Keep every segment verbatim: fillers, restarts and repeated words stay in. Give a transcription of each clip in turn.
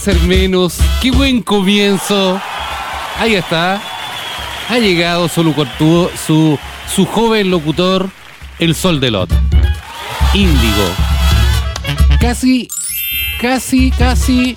Ser menos, qué buen comienzo. Ahí está. Ha llegado su, locutor, su, su joven locutor, el Sol de Lot. Índigo. Casi, casi, casi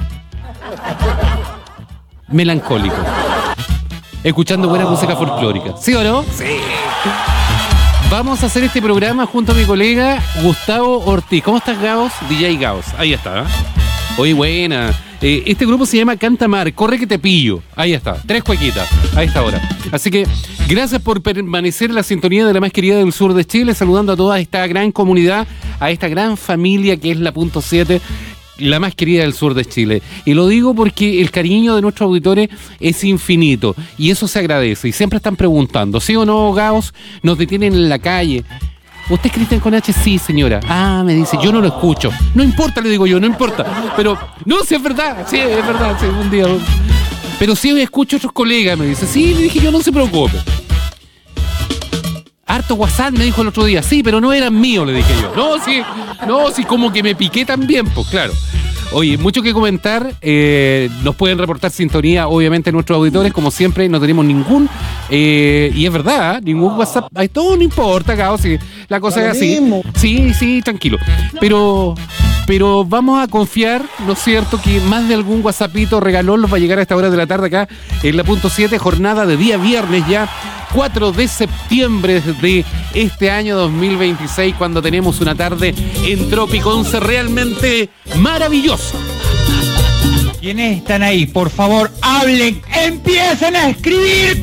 melancólico. Escuchando buena música folclórica. ¿Sí o no? Sí. Vamos a hacer este programa junto a mi colega Gustavo Ortiz. ¿Cómo estás, Gaos? D J Gaos. Ahí está. ¿eh? Oye, buena. Eh, este grupo se llama Canta Mar, Corre que te pillo. Ahí está, tres cuequitas a esta hora. Así que gracias por permanecer en la sintonía de la más querida del sur de Chile, saludando a toda esta gran comunidad, a esta gran familia que es la Punto siete, la más querida del sur de Chile. Y lo digo porque el cariño de nuestros auditores es infinito y eso se agradece. Y siempre están preguntando, ¿sí o no, Gaos? Nos detienen en la calle. ¿Usted es Cristian con H? Sí, señora. Ah, me dice, yo no lo escucho. No importa, le digo yo, no importa. Pero, no, sí es verdad, sí, es verdad, sí, un día. Pero sí escucho a otros colegas, me dice. Sí, le dije yo, no se preocupe. Harto WhatsApp, me dijo el otro día. Sí, pero no eran míos, le dije yo. No, sí, no, sí, como que me piqué también, pues claro. Oye, mucho que comentar, eh, nos pueden reportar sintonía, obviamente, nuestros auditores, como siempre, no tenemos ningún, eh, y es verdad, ¿eh? ningún WhatsApp, ay, todo no importa, Gao, si la cosa es así. Mismo. Sí, sí, tranquilo. Pero, pero vamos a confiar, ¿no es cierto?, que más de algún WhatsAppito regalón los va a llegar a esta hora de la tarde acá, en la Punto siete, jornada de día viernes ya, cuatro de septiembre de este año dos mil veintiséis, cuando tenemos una tarde en Tropiconce realmente maravillosa. ¿Quiénes están ahí? Por favor, hablen, empiecen a escribir